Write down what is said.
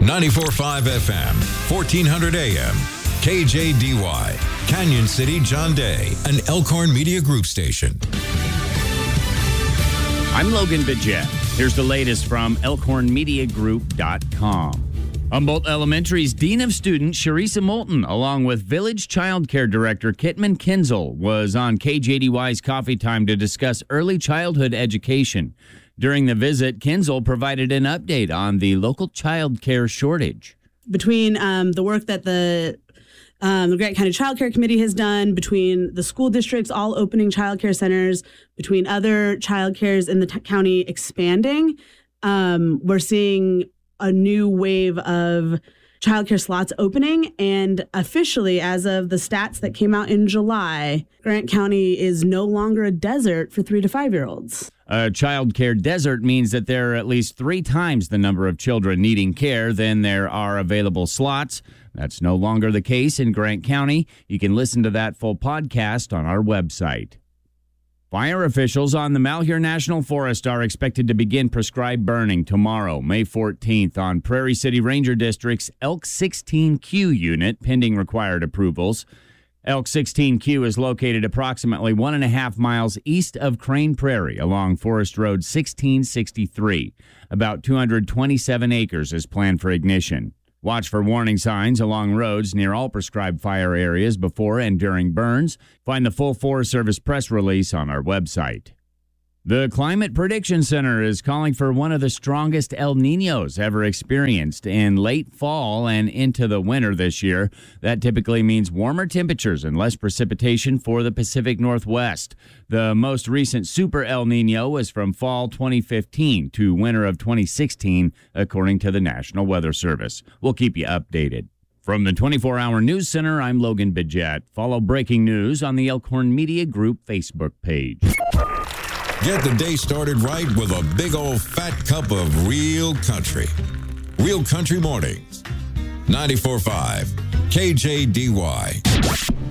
94.5 FM, 1400 AM, KJDY, Canyon City, John Day, an Elkhorn Media Group station. I'm Logan Bidget. Here's the latest from ElkhornMediaGroup.com. Humboldt Elementary's Dean of Students, Sharisa Moulton, along with Village Child Care Director Kitman Kinzel, was on KJDY's Coffee Time to discuss early childhood education. During the visit, Kinzel provided an update on the local child care shortage. Between the work that the Grant County Child Care Committee has done, between the school districts all opening child care centers, between other child cares in the county expanding, we're seeing a new wave of childcare slots opening, and officially, as of the stats that came out in July, Grant County is no longer a desert for 3 to 5-year-olds. A child care desert means that there are at least 3 times the number of children needing care than there are available slots. That's no longer the case in Grant County. You can listen to that full podcast on our website. Fire officials on the Malheur National Forest are expected to begin prescribed burning tomorrow, May 14th, on Prairie City Ranger District's Elk 16Q unit, pending required approvals. Elk 16Q is located approximately 1.5 miles east of Crane Prairie along Forest Road 1663. About 227 acres is planned for ignition. Watch for warning signs along roads near all prescribed fire areas before and during burns. Find the full Forest Service press release on our website. The Climate Prediction Center is calling for one of the strongest El Niños ever experienced in late fall and into the winter this year. That typically means warmer temperatures and less precipitation for the Pacific Northwest. The most recent Super El Niño was from fall 2015 to winter of 2016, according to the National Weather Service. We'll keep you updated. From the 24-Hour News Center, I'm Logan Bidget. Follow breaking news on the Elkhorn Media Group Facebook page. Get the day started right with a big old fat cup of real country. Real Country Mornings. 94.5 KJDY.